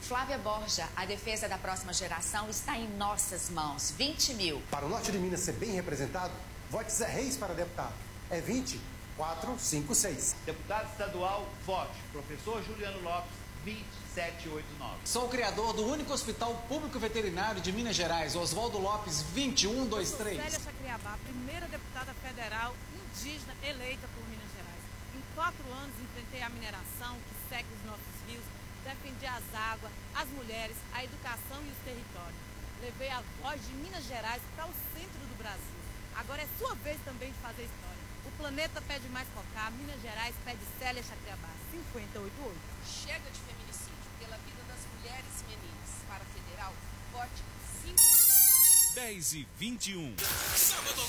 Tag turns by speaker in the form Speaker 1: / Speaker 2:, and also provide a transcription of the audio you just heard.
Speaker 1: Flávia Borja, a defesa da próxima geração está em nossas mãos. 20 mil.
Speaker 2: Para o norte de Minas ser bem representado, vote Zé Reis para deputado. É 20456.
Speaker 3: Deputado estadual, vote professor Juliano Lopes, 20789.
Speaker 4: Sou o criador do único hospital público veterinário de Minas Gerais, Oswaldo Lopes, 2123.
Speaker 5: Célia Chacriabá, primeira deputada federal indígena eleita por Minas Gerais. Em 4 anos enfrentei a mineração que seca os nossos rios, defendi as águas, as mulheres, a educação e os territórios. Levei a voz de Minas Gerais para o centro do Brasil. Agora é sua vez também de fazer história. O planeta pede mais Cocá, Minas Gerais pede Célia Chacriabá, 588.
Speaker 6: Chega de feminicídio pela vida das mulheres e meninas. Para federal, vote 5.
Speaker 7: 10h21.